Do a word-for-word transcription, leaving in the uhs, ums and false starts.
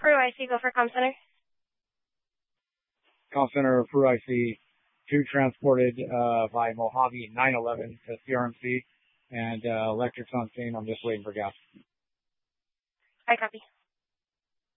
Peru I C, go for comm center. Comm center, Peru I C, two transported uh, by Mojave nine eleven to C R M C, and uh, electrics on scene. I'm just waiting for gas. I copy.